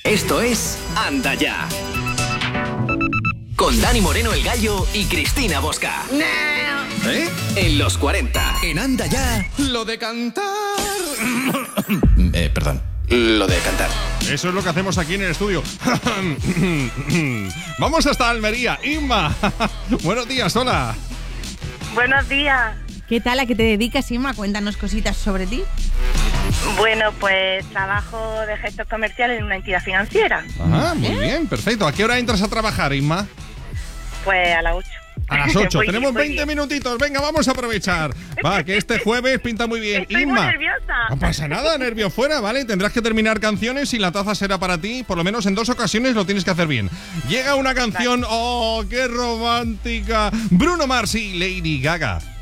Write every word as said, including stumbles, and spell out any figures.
Esto es Anda Ya. Con Dani Moreno el Gallo y Cristina Bosca. No. ¿Eh? En los cuarenta. En Anda Ya. Lo de cantar. eh, perdón. Lo de cantar. Eso es lo que hacemos aquí en el estudio. Vamos hasta Almería. Inma. Buenos días, hola. Buenos días. ¿Qué tal? ¿A qué te dedicas, Inma? Cuéntanos cositas sobre ti. Bueno, pues trabajo de gestor comercial en una entidad financiera. Ah, muy ¿Eh? bien, perfecto. ¿A qué hora entras a trabajar, Inma? Pues a las ocho. A las ocho. Voy, Tenemos voy veinte bien. minutitos. Venga, vamos a aprovechar. Va, que este jueves pinta muy bien. Estoy Inma. muy nerviosa. No pasa nada, nervio fuera, ¿vale? Tendrás que terminar canciones y la taza será para ti. Por lo menos en dos ocasiones lo tienes que hacer bien. Llega una canción. Vale. ¡Oh, qué romántica! Bruno Mars y Lady Gaga.